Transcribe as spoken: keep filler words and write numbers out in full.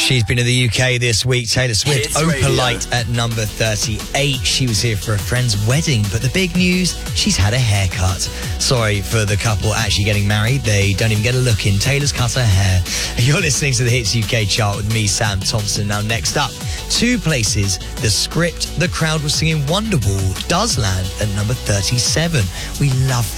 She's been in the U K this week. Taylor Swift, Hits Opalite Radio. at number thirty-eight. She was here for a friend's wedding, but the big news, she's had a haircut. Sorry for the couple actually getting married. They don't even get a look in. Taylor's cut her hair. You're listening to the Hits U K chart with me, Sam Thompson. Now, next up, two places. The Script, the crowd was singing Wonderwall, does land at number thirty-seven. We love